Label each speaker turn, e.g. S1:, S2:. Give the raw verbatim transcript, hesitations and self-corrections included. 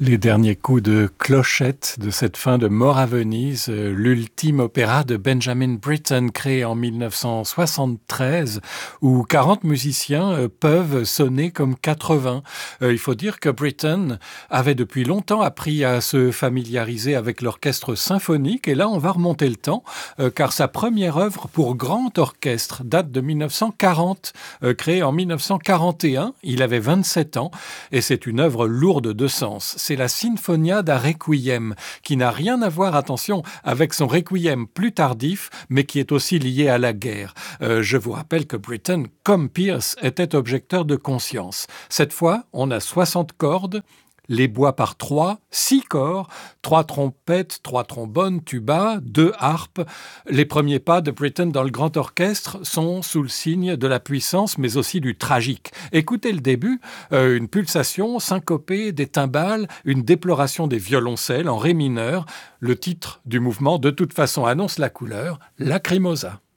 S1: Les derniers coups de clochette de cette fin de Mort à Venise, euh, l'ultime opéra de Benjamin Britten créé en mille neuf cent soixante-treize, où quarante musiciens euh, peuvent sonner comme quatre-vingts. Euh, il faut dire que Britten avait depuis longtemps appris à se familiariser avec l'orchestre symphonique, et là on va remonter le temps, euh, car sa première œuvre pour grand orchestre date de mille neuf cent quarante, euh, créée en mille neuf cent quarante et un. Il avait vingt-sept ans, et c'est une œuvre lourde de sens. C'est la Sinfonia da Requiem, qui n'a rien à voir, attention, avec son Requiem plus tardif, mais qui est aussi lié à la guerre. Euh, je vous rappelle que Britten, comme Pierce, était objecteur de conscience. Cette fois, on a soixante cordes, les bois par trois, six corps, trois trompettes, trois trombones, tuba, deux harpes. Les premiers pas de Britten dans le grand orchestre sont sous le signe de la puissance, mais aussi du tragique. Écoutez le début, euh, une pulsation syncopée des timbales, une déploration des violoncelles en ré mineur. Le titre du mouvement, de toute façon, annonce la couleur, Lacrimosa.